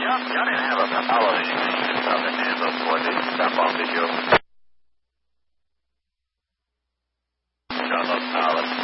Y'all didn't have a Apollo anything to stop in there before they stop off the show. Charles Apollo.